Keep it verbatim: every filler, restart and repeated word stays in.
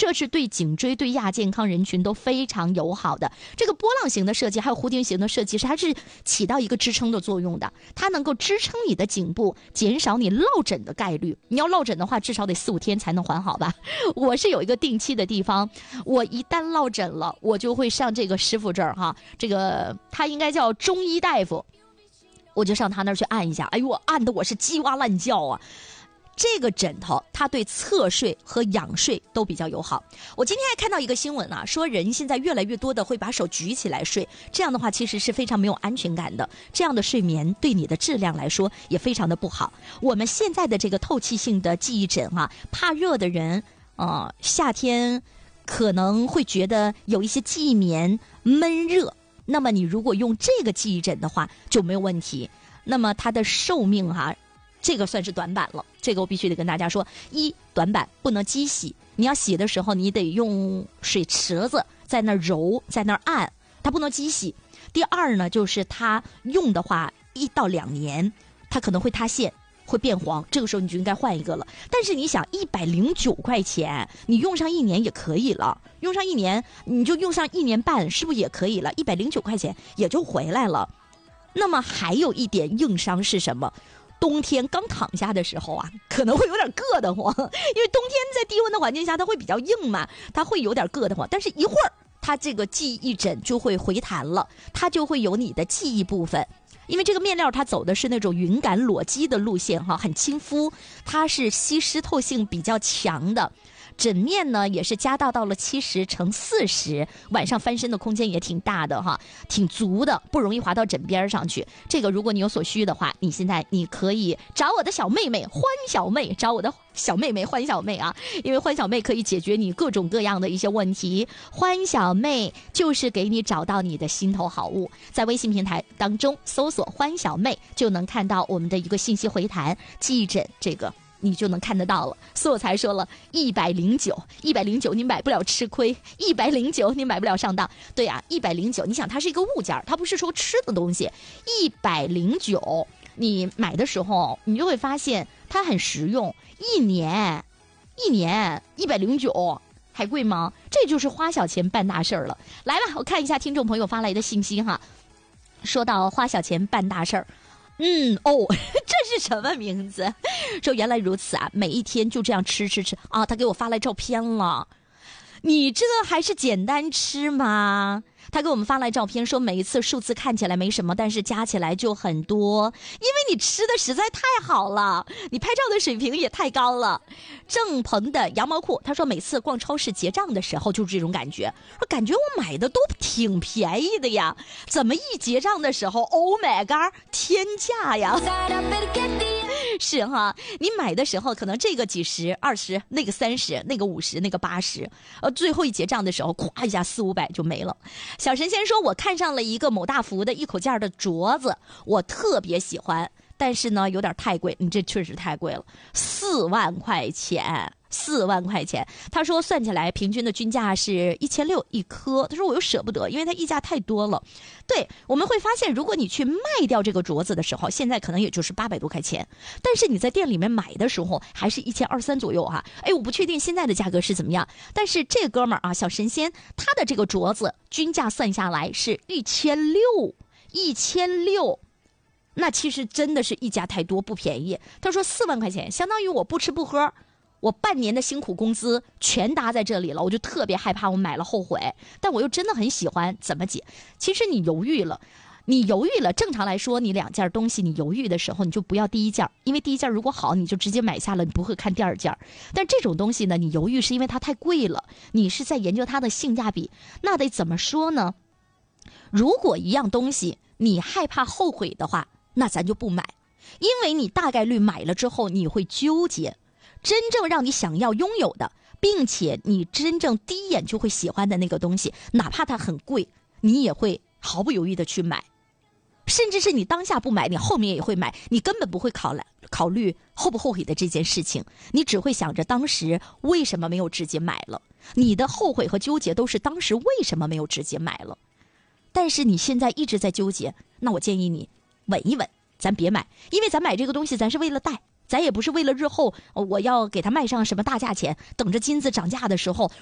这是对颈椎对亚健康人群都非常友好的。这个波浪形的设计还有蝴蝶形的设计，它是起到一个支撑的作用的，它能够支撑你的颈部，减少你落枕的概率。你要落枕的话至少得四五天才能缓好吧。我是有一个定期的地方，我一旦落枕了我就会上这个师傅这儿哈，这个他应该叫中医大夫，我就上他那儿去按一下，哎呦我按的我是鸡哇乱叫啊。这个枕头它对侧睡和仰睡都比较友好。我今天还看到一个新闻啊，说人现在越来越多的会把手举起来睡，这样的话其实是非常没有安全感的，这样的睡眠对你的质量来说也非常的不好。我们现在的这个透气性的记忆枕啊，怕热的人呃，夏天可能会觉得有一些记忆棉闷热，那么你如果用这个记忆枕的话就没有问题。那么它的寿命哈、啊，这个算是短板了，这个我必须得跟大家说，一短板不能机洗，你要洗的时候你得用水池子在那揉在那按，它不能机洗。第二呢，就是它用的话一到两年它可能会塌陷会变黄，这个时候你就应该换一个了。但是你想一百零九块钱你用上一年也可以了，用上一年你就用上一年半是不是也可以了，一百零九块钱也就回来了。那么还有一点硬伤是什么？冬天刚躺下的时候啊，可能会有点硌得慌，因为冬天在低温的环境下它会比较硬嘛，它会有点硌得慌，但是一会儿它这个记忆枕就会回弹了，它就会有你的记忆部分。因为这个面料它走的是那种云感裸肌的路线哈，很亲肤，它是吸湿透性比较强的。枕面呢也是加大到了七十乘四十，晚上翻身的空间也挺大的哈，挺足的，不容易滑到枕边上去。这个如果你有所需的话，你现在你可以找我的小妹妹欢小妹，找我的小妹妹欢小妹啊，因为欢小妹可以解决你各种各样的一些问题。欢小妹就是给你找到你的心头好物，在微信平台当中搜索欢小妹就能看到我们的一个信息回弹，记忆枕这个你就能看得到了。所以我才说了一百零九，一百零九你买不了吃亏，一百零九你买不了上当。对啊，一百零九你想它是一个物件，它不是说吃的东西，一百零九你买的时候你就会发现它很实用，一年一年一百零九还贵吗？这就是花小钱办大事儿了。来吧，我看一下听众朋友发来的信息哈。说到花小钱办大事儿，嗯哦，这是什么名字？说原来如此啊，每一天就这样吃吃吃啊！他给我发来照片了，你这还是简单吃吗？他给我们发来照片说，每一次数字看起来没什么，但是加起来就很多，因为你吃的实在太好了，你拍照的水平也太高了。郑鹏的羊毛裤他说，每次逛超市结账的时候就是这种感觉，说感觉我买的都挺便宜的呀，怎么一结账的时候 Oh my god 天价呀。是哈，你买的时候可能这个几十二十，那个三十，那个五十，那个八十，呃，最后一结账的时候咵一下四五百就没了。小神仙说，我看上了一个某大福的一口件的镯子，我特别喜欢，但是呢有点太贵，你这确实太贵了，四万块钱四万块钱。他说算起来平均的均价是一千六一颗，他说我又舍不得，因为它溢价太多了。对，我们会发现如果你去卖掉这个镯子的时候，现在可能也就是八百多块钱，但是你在店里面买的时候还是一千二三左右哈、啊。哎，我不确定现在的价格是怎么样，但是这哥们儿啊，小神仙他的这个镯子均价算下来是一千六一千六，那其实真的是溢价太多，不便宜。他说四万块钱相当于我不吃不喝我半年的辛苦工资全搭在这里了，我就特别害怕我买了后悔，但我又真的很喜欢，怎么解？其实你犹豫了，你犹豫了，正常来说你两件东西你犹豫的时候你就不要第一件，因为第一件如果好你就直接买下了，你不会看第二件。但这种东西呢，你犹豫是因为它太贵了，你是在研究它的性价比。那得怎么说呢？如果一样东西你害怕后悔的话，那咱就不买，因为你大概率买了之后你会纠结。真正让你想要拥有的，并且你真正第一眼就会喜欢的那个东西，哪怕它很贵，你也会毫不犹豫的去买。甚至是你当下不买，你后面也会买，你根本不会考来考虑后不后悔的这件事情，你只会想着当时为什么没有直接买了，你的后悔和纠结都是当时为什么没有直接买了。但是你现在一直在纠结，那我建议你稳一稳，咱别买，因为咱买这个东西咱是为了带，咱也不是为了日后我要给它卖上什么大价钱，等着金子涨价的时候